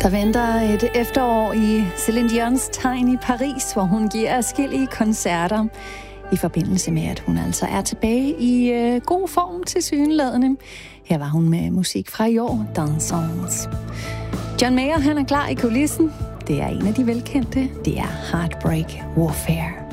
Der venter et efterår i Céline Dion's tegn i Paris, hvor hun giver adskillige koncerter i forbindelse med, at hun altså er tilbage i god form tilsyneladende. Her var hun med musik fra i år, Dansons. John Mayer, han er klar i kulissen. Det er en af de velkendte. Det er Heartbreak Warfare.